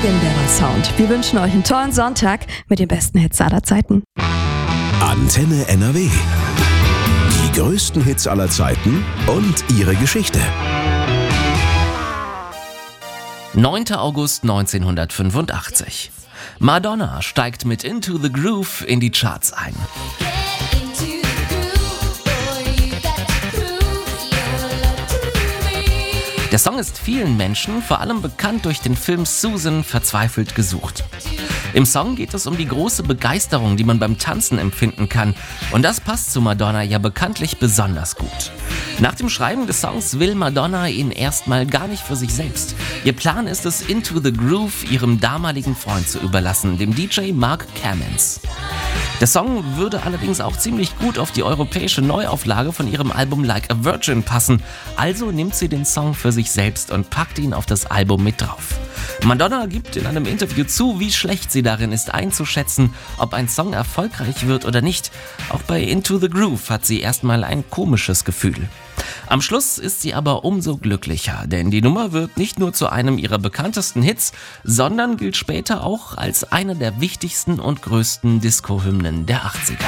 legendärer Sound. Wir wünschen euch einen tollen Sonntag mit den besten Hits aller Zeiten. Antenne NRW. Die größten Hits aller Zeiten und ihre Geschichte. 9. August 1985. Madonna steigt mit Into the Groove in die Charts ein. Der Song ist vielen Menschen, vor allem bekannt durch den Film Susan, verzweifelt gesucht. Im Song geht es um die große Begeisterung, die man beim Tanzen empfinden kann. Und das passt zu Madonna ja bekanntlich besonders gut. Nach dem Schreiben des Songs will Madonna ihn erstmal gar nicht für sich selbst. Ihr Plan ist es, Into the Groove ihrem damaligen Freund zu überlassen, dem DJ Mark Cammons. Der Song würde allerdings auch ziemlich gut auf die europäische Neuauflage von ihrem Album Like a Virgin passen. Also nimmt sie den Song für sich selbst und packt ihn auf das Album mit drauf. Madonna gibt in einem Interview zu, wie schlecht sie darin ist, einzuschätzen, ob ein Song erfolgreich wird oder nicht. Auch bei Into the Groove hat sie erstmal ein komisches Gefühl. Am Schluss ist sie aber umso glücklicher, denn die Nummer wird nicht nur zu einem ihrer bekanntesten Hits, sondern gilt später auch als eine der wichtigsten und größten Disco-Hymnen der 80er.